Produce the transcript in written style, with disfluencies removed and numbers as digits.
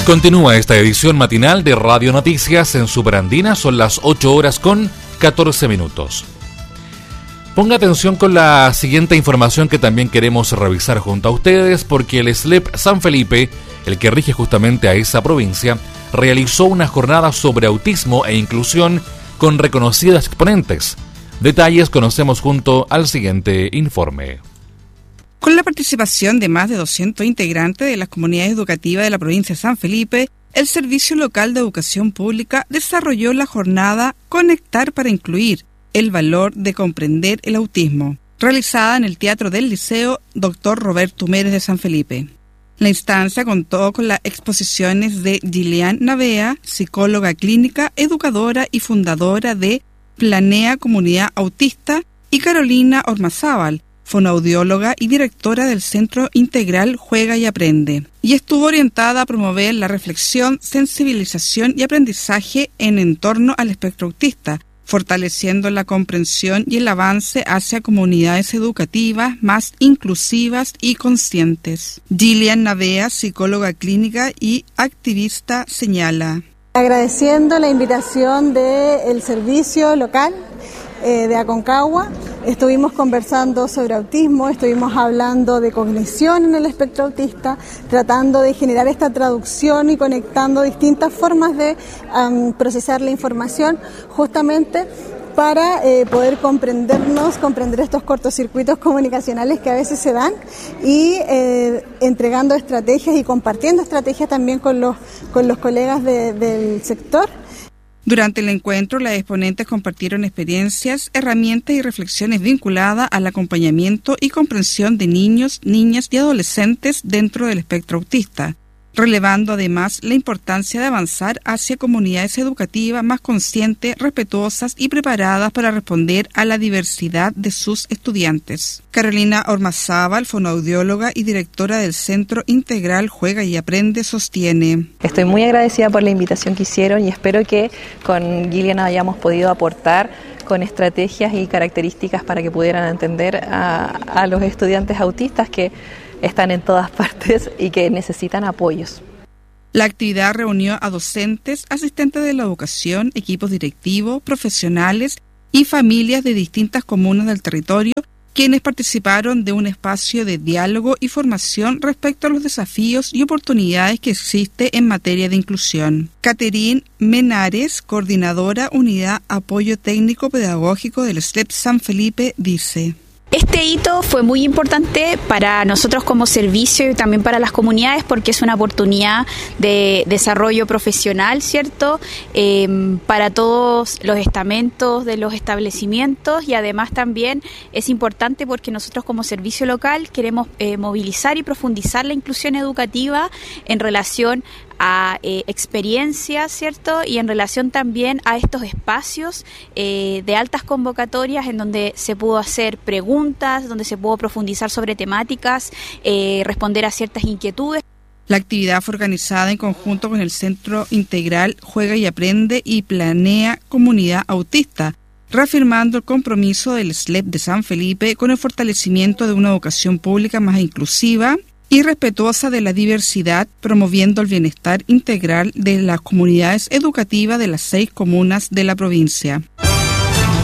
Continúa esta edición matinal de Radio Noticias en Superandina. Son las 8:14 minutos. Ponga atención con la siguiente información que también queremos revisar junto a ustedes, porque el SLEP San Felipe, el que rige justamente a esa provincia, realizó una jornada sobre autismo e inclusión con reconocidas exponentes. Detalles conocemos junto al siguiente informe. Con la participación de más de 200 integrantes de las comunidades educativas de la provincia de San Felipe, el Servicio Local de Educación Pública desarrolló la jornada Conectar para Incluir, el valor de comprender el autismo, realizada en el Teatro del Liceo Dr. Roberto Mérez de San Felipe. La instancia contó con las exposiciones de Gillian Navea, psicóloga clínica, educadora y fundadora de Planea Comunidad Autista, y Carolina Ormazábal, fonoaudióloga y directora del Centro Integral Juega y Aprende, y estuvo orientada a promover la reflexión, sensibilización y aprendizaje en torno al espectro autista, fortaleciendo la comprensión y el avance hacia comunidades educativas más inclusivas y conscientes. Gillian Navea, psicóloga clínica y activista, señala: agradeciendo la invitación del servicio local de Aconcagua, estuvimos conversando sobre autismo, estuvimos hablando de cognición en el espectro autista, tratando de generar esta traducción y conectando distintas formas de procesar la información, justamente para poder comprender estos cortocircuitos comunicacionales que a veces se dan, y entregando estrategias y compartiendo estrategias también con los colegas del sector. Durante el encuentro, las exponentes compartieron experiencias, herramientas y reflexiones vinculadas al acompañamiento y comprensión de niños, niñas y adolescentes dentro del espectro autista, relevando además la importancia de avanzar hacia comunidades educativas más conscientes, respetuosas y preparadas para responder a la diversidad de sus estudiantes. Carolina Ormazábal, fonoaudióloga y directora del Centro Integral Juega y Aprende, sostiene: estoy muy agradecida por la invitación que hicieron y espero que con Gillian hayamos podido aportar con estrategias y características para que pudieran entender a los estudiantes autistas que están en todas partes y que necesitan apoyos. La actividad reunió a docentes, asistentes de la educación, equipos directivos, profesionales y familias de distintas comunas del territorio, quienes participaron de un espacio de diálogo y formación respecto a los desafíos y oportunidades que existe en materia de inclusión. Caterín Menares, coordinadora Unidad Apoyo Técnico Pedagógico del SLEP San Felipe, dice: este hito fue muy importante para nosotros como servicio y también para las comunidades, porque es una oportunidad de desarrollo profesional, ¿cierto? Para todos los estamentos de los establecimientos, y además también es importante porque nosotros como servicio local queremos movilizar y profundizar la inclusión educativa en relación a experiencias, ¿cierto? Y en relación también a estos espacios de altas convocatorias en donde se pudo hacer preguntas, donde se pudo profundizar sobre temáticas, responder a ciertas inquietudes. La actividad fue organizada en conjunto con el Centro Integral Juega y Aprende y Planea Comunidad Autista, reafirmando el compromiso del SLEP de San Felipe con el fortalecimiento de una educación pública más inclusiva y respetuosa de la diversidad, promoviendo el bienestar integral de las comunidades educativas de las 6 comunas de la provincia.